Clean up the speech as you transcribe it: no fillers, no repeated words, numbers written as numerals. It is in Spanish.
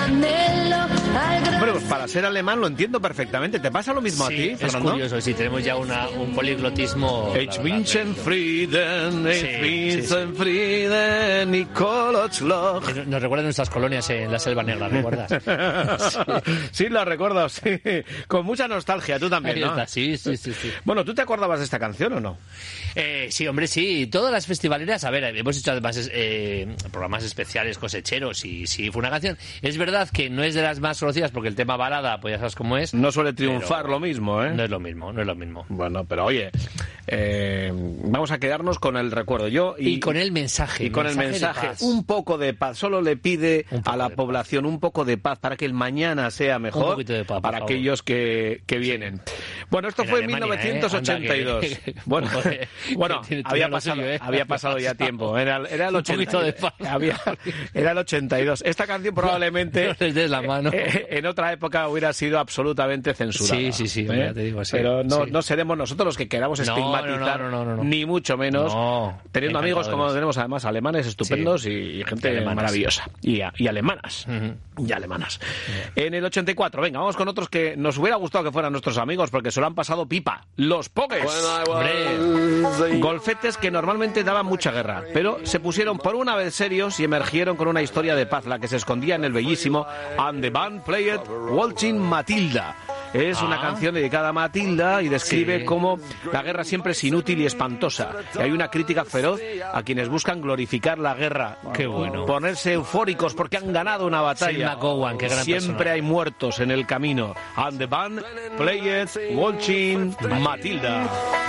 Bueno, pues para ser alemán lo entiendo perfectamente. ¿Te pasa lo mismo a ti, Fernando? Es curioso, sí, tenemos ya un poliglotismo. Ich wünschen Frieden, ich wünschen Frieden, Nikolausloch. Nos recuerdan nuestras colonias en la Selva Negra, ¿recuerdas? Sí, lo recuerdo, sí. Con mucha nostalgia, tú también, ¿no? Sí. Bueno, ¿tú te acordabas de esta canción o no? Sí, hombre, sí. Todas las festivaleras, a ver, hemos hecho además programas especiales cosecheros y sí, fue una canción. Es verdad que no es de las más conocidas porque el tema balada, pues ya sabes cómo es. No suele triunfar lo mismo, ¿eh? No es lo mismo. Bueno, pero oye, vamos a quedarnos con el recuerdo. Y con el mensaje. Y con el mensaje. Un poco de paz. Solo le pide a la población un poco de paz para que el mañana sea mejor. Un poquito de paz, para aquellos que vienen. Bueno, esto fue en 1982. Bueno, había pasado ya tiempo. Era el 82. Era el 82. Esta canción probablemente no les des la mano. En otra época hubiera sido absolutamente censurada. Sí, ya te digo así. Pero no seremos nosotros los que queramos estigmatizar, no. ni mucho menos, teniendo amigos como tenemos además alemanes estupendos y gente maravillosa. Y alemanas. Y alemanas. En el 84, venga, vamos con otros que nos hubiera gustado que fueran nuestros amigos porque se lo han pasado pipa. Los Pogues. Golfetes que normalmente daban mucha guerra, pero se pusieron por una vez serios y emergieron con una historia de paz, la que se escondía en el bellísimo And the Band Played Waltzing Matilda. Es una canción dedicada a Matilda y describe cómo la guerra siempre es inútil y espantosa. Y hay una crítica feroz a quienes buscan glorificar la guerra. Qué bueno. Ponerse eufóricos porque han ganado una batalla. Siempre hay muertos en el camino. And the Band Played Waltzing Matilda.